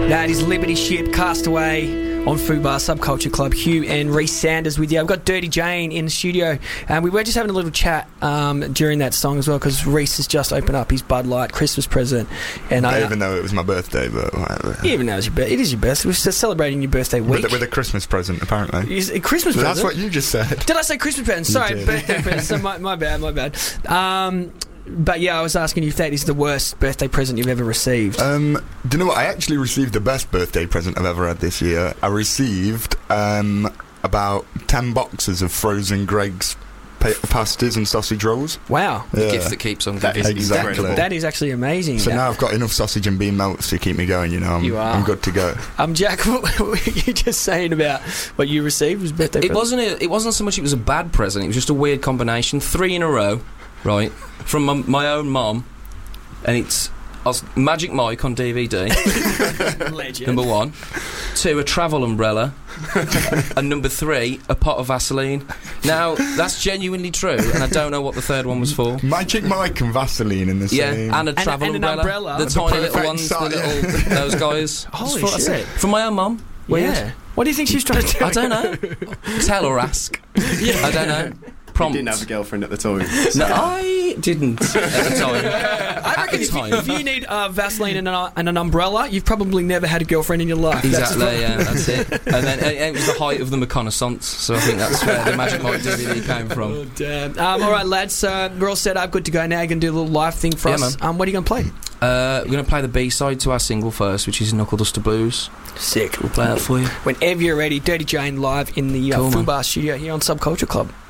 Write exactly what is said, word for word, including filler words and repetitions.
That is Liberty Ship, Castaway on Fubar Subculture Club. Hugh and Reece Sanders with you. I've got Dirty Jane in the studio, and we were just having a little chat um, during that song as well, because Reece has just opened up his Bud Light Christmas present. And I, even though it was my birthday, but whatever. Even though it, was your, it is your birthday. We're just celebrating your birthday week. With a, with a Christmas present, apparently. Is it a Christmas That's present? what you just said. Did I say Christmas present? Sorry, birthday present. So my, my bad, my bad. Um... But yeah, I was asking you if that is the worst birthday present you've ever received. Um, do you know what? I actually received the best birthday present I've ever had this year. I received um, about ten boxes of frozen Greggs pa- pasties and sausage rolls. Wow. Yeah. The gift that keeps on That giving. is exactly. That, that is actually amazing. So that. now I've got enough sausage and bean melts to keep me going, you know. I'm, You are. I'm good to go. Um, Jack, what were you just saying about what you received was birthday It present? wasn't. A, it wasn't so much. It was a bad present. It was just a weird combination. Three in a row, right, from my, my own mom, and it's uh, Magic Mike on D V D. Legend. Number one. Two, a travel umbrella. And number three, a pot of Vaseline. Now, that's genuinely true, and I don't know what the third one was for. Magic Mike and Vaseline in the Yeah, same. and a travel and an umbrella. umbrella. The The tiny little perfect ones, the size. little, those guys. Holy That's what I shit. said. From my own mum. Weird. Yeah. What do you think she was trying to do? I don't know. Tell or ask. Yeah. I don't know. You Prompt. didn't have a girlfriend at the time. No, I didn't at the time. I reckon At the if, time. you, if you need uh, Vaseline and an, and an umbrella, you've probably never had a girlfriend in your life. Exactly, That's yeah, that's it. And then it, it was the height of the reconnaissance, so I think that's where the Magic Mike D V D came from. Oh, damn. Um, all right, lads, uh, we're all set up, good to go now. You're going to do a little live thing for Yeah, us. man. Um, what are you going to play? Uh, we're going to play the B-side to our single first, which is Knuckle Duster Blues. Sick. We'll play that for you. Whenever you're ready, Dirty Jane live in the uh, Cool, man. Fubar studio here on Subculture Club.